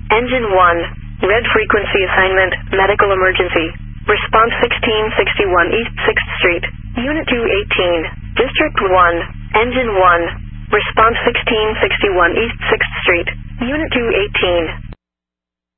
Engine 1. Red frequency assignment, medical emergency. Response 1661 East 6th Street. Unit 218. District 1. Engine 1. Response 1661 East 6th Street. Unit 218.